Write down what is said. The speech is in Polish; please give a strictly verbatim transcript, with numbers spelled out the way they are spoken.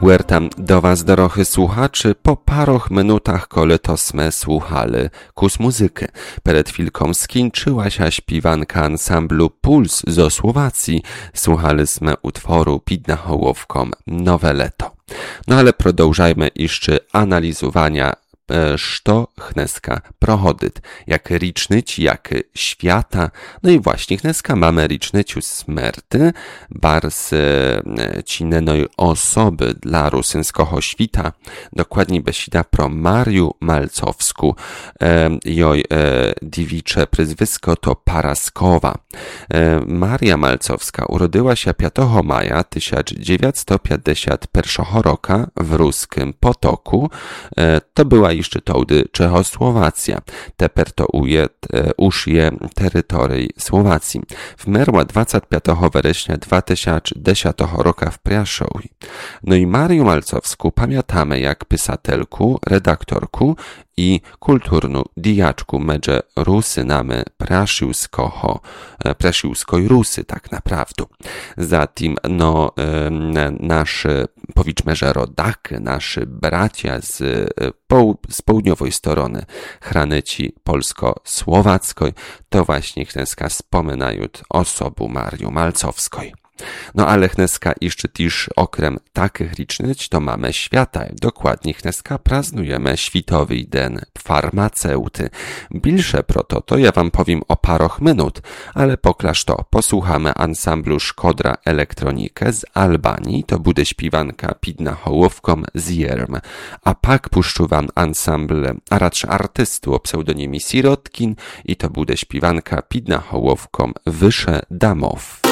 Huertam do Was, dorochy słuchaczy, po paroch minutach, kole to sme słuchali kus muzyky. Przed chwilką skończyła się śpiewanka ansamblu Puls zo Słowacji. Słuchali sme utworu pід nahołówką Nowe Leto. No ale продовжajmy jeszcze analizowania što chneska prohodyt, jak ricznyć, jak świata. No i właśnie chneska mamy ricznyciu smerty, bars cinenoj osoby dla rusynskiego świta, dokładnie besida pro Mariu Malcowsku, e, joj e, dziewicze pryzwisko to Paraskowa. E, Maria Malcowska urodziła się piątego maja tysiąc dziewięćset pięćdziesiątego pierwszego roku w ruskim Potoku. E, to była jeszcze tołdy Czechosłowacja. Teper to uje, już je terytorii Słowacji. Wmerła dwudziestego piątego września dwa tysiące dziesiątego roku w Priaszowi. No i Mariu Malcowsku pamiętamy jak pisatelku, redaktorku i kulturnu dijaczku medże Rusynamy Prasiłskoho, Prasiłskoj Rusy tak naprawdę. Zatim, no, nasz, powiedzmy, że rodak, naszy bracia z, z południowej strony hranyci polsko-słowackiej, to właśnie chneska spominają osobu Mariu Malcowskiej. No ale chneska jeszcze też okrem takich licznych to mamy świata. Dokładnie chneska praznujemy Światowy Den Farmaceuty. Bilsze proto to ja wam powiem o paroch minut, ale poklaż to posłuchamy ansamblu Szkodra Elektronikę z Albanii, to bude śpiewanka pід nahołówką Zierm, a pak puszczu wam ansambl, a raczej artystu o pseudonimie Sirotkin i to bude śpiewanka pід nahołówką Wysze Damow.